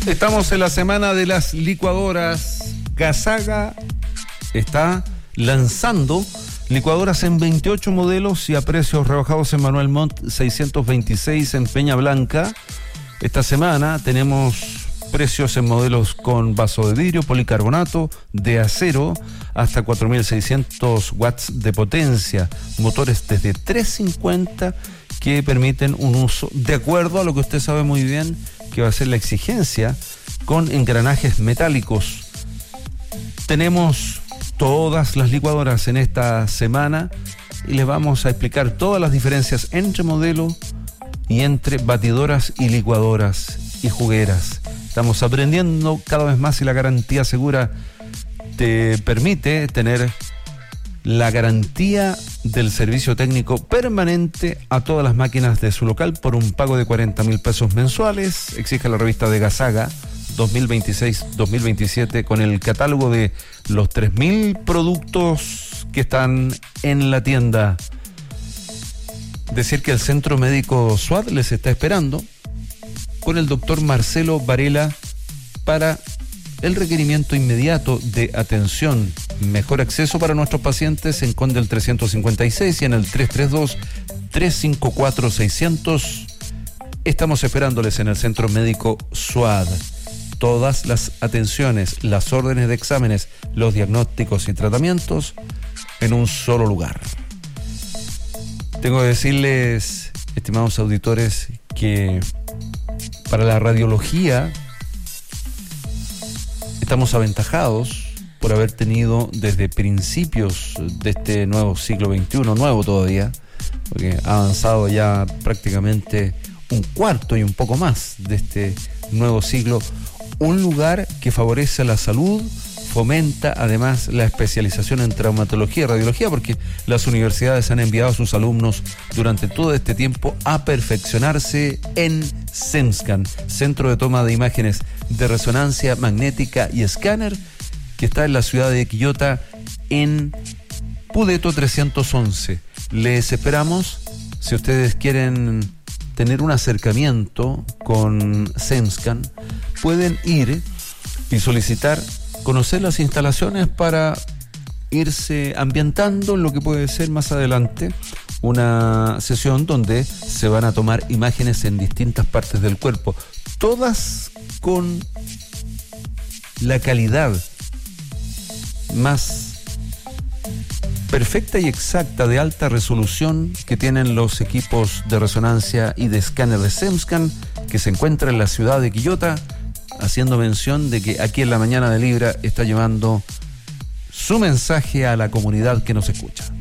Estamos en la semana de las licuadoras. Gasaga está lanzando licuadoras en 28 modelos y a precios rebajados en Manuel Montt 626 en Peña Blanca. Esta semana tenemos precios en modelos con vaso de vidrio, policarbonato, de acero, hasta 4.600 watts de potencia, motores desde 350 que permiten un uso de acuerdo a lo que usted sabe muy bien que va a ser la exigencia, con engranajes metálicos. Tenemos todas las licuadoras en esta semana y les vamos a explicar todas las diferencias entre modelo y entre batidoras y licuadoras y jugueras. Estamos aprendiendo cada vez más y la garantía segura te permite tener la garantía del servicio técnico permanente a todas las máquinas de su local por un pago de 40.000 pesos mensuales. Exige la revista de Gasaga 2026-2027 con el catálogo de los 3.000 productos que están en la tienda. Decir que el Centro Médico SWAT les está esperando con el doctor Marcelo Varela para el requerimiento inmediato de atención. Mejor acceso para nuestros pacientes en Conde el 356 y en el 332-354-600. Estamos esperándoles en el Centro Médico SWAT. Todas las atenciones, las órdenes de exámenes, los diagnósticos y tratamientos en un solo lugar. Tengo que decirles, estimados auditores, que para la radiología estamos aventajados por haber tenido desde principios de este nuevo siglo XXI, nuevo todavía, porque ha avanzado ya prácticamente un cuarto y un poco más de este nuevo siglo, un lugar que favorece la salud, fomenta además la especialización en traumatología y radiología, porque las universidades han enviado a sus alumnos durante todo este tiempo a perfeccionarse en CEMSCAN, Centro de Toma de Imágenes de Resonancia Magnética y Escáner, que está en la ciudad de Quillota, en Pudeto 311. Les esperamos. Si ustedes quieren tener un acercamiento con CEMSCAN, pueden ir y solicitar conocer las instalaciones para irse ambientando en lo que puede ser más adelante una sesión donde se van a tomar imágenes en distintas partes del cuerpo, todas con la calidad más perfecta y exacta de alta resolución que tienen los equipos de resonancia y de escáner de CEMSCAN, que se encuentra en la ciudad de Quillota, haciendo mención de que aquí en La Mañana de Libra está llevando su mensaje a la comunidad que nos escucha.